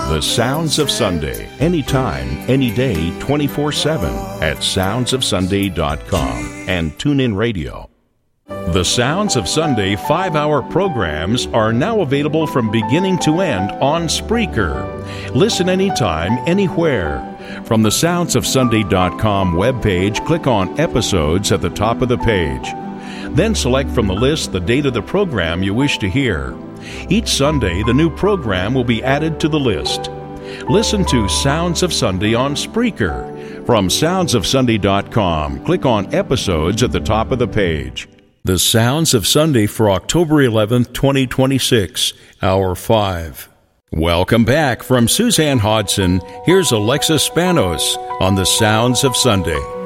The Sounds of Sunday, anytime, any day, 24/7 at soundsofsunday.com and TuneIn Radio. The Sounds of Sunday 5-hour programs are now available from beginning to end on Spreaker. Listen anytime, anywhere. From the soundsofsunday.com webpage, click on Episodes at the top of the page. Then select from the list the date of the program you wish to hear. Each Sunday, the new program will be added to the list. Listen to Sounds of Sunday on Spreaker. From soundsofsunday.com, click on Episodes at the top of the page. The Sounds of Sunday for October 11th, 2026, Hour 5. Welcome back from Suzanne Hodson. Here's Alexa Spanos on The Sounds of Sunday.